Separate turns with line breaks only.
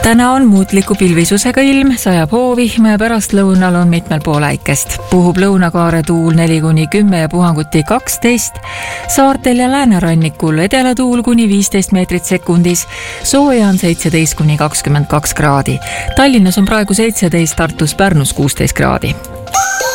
Täna on muutliku pilvisusega ilm, sajab hoovihma ja pärastlõunal on mitmel pool äikest. Puhub lõunakaare tuul 4-10 ja puhanguti 12. Saartel ja läänerannikul edelatuul kuni 15 meetrit sekundis. Sooja on 17-22 kraadi. Tallinnas on praegu 17, Tartus, Pärnus 16 kraadi.